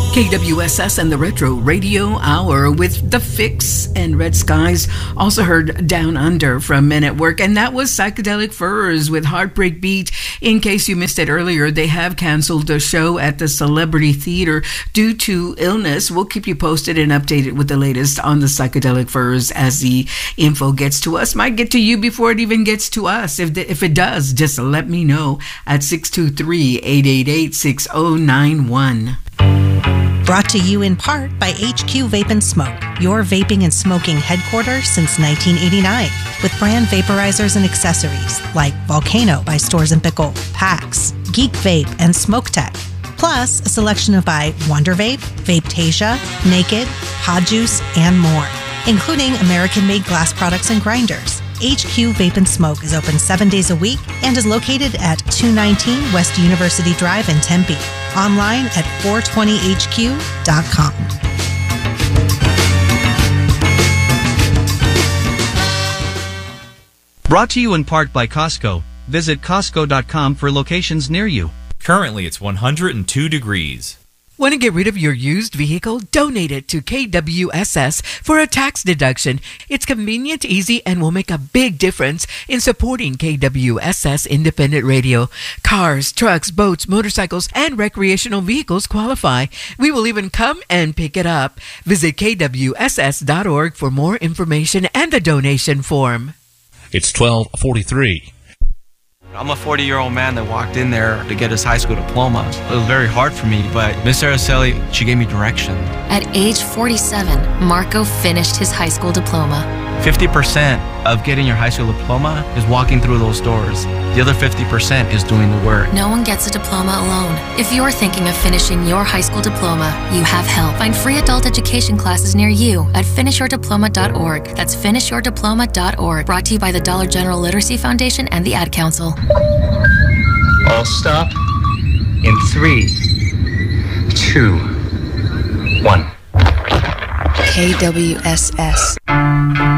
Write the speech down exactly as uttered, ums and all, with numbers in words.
K W S S and the Retro Radio Hour with The Fix and Red Skies. Also heard Down Under from Men at Work. And that was Psychedelic Furs with Heartbreak Beat. In case you missed it earlier, they have canceled the show at the Celebrity Theater due to illness. We'll keep you posted and updated with the latest on the Psychedelic Furs as the info gets to us. Might get to you before it even gets to us. If, the, if it does, just let me know at six two three, eight eight eight, six zero nine one. Brought to you in part by H Q Vape and Smoke, your vaping and smoking headquarters since nineteen eighty-nine, with brand vaporizers and accessories like Volcano by Stores and Pickle, PAX, Geek Vape, and Smoke Tech. Plus, a selection of by Wonder Vape, Vapetasia, Naked, Pod Juice, and more, including American-made glass products and grinders. H Q Vape and Smoke is open seven days a week and is located at two nineteen West University Drive in Tempe. Online at four twenty H Q dot com. Brought to you in part by Costco. Visit Costco dot com for locations near you. Currently, it's one hundred two degrees. Want to get rid of your used vehicle? Donate it to K W S S for a tax deduction. It's convenient, easy, and will make a big difference in supporting K W S S Independent Radio. Cars, trucks, boats, motorcycles, and recreational vehicles qualify. We will even come and pick it up. Visit K W S S dot org for more information and a donation form. It's twelve forty-three. I'm a forty-year-old man that walked in there to get his high school diploma. It was very hard for me, but Miss Araceli, she gave me direction. At age forty-seven, Marco finished his high school diploma. fifty percent of getting your high school diploma is walking through those doors. The other fifty percent is doing the work. No one gets a diploma alone. If you're thinking of finishing your high school diploma, you have help. Find free adult education classes near you at finish your diploma dot org. That's finish your diploma dot org. Brought to you by the Dollar General Literacy Foundation and the Ad Council. All stop in three, two, one. K W S S.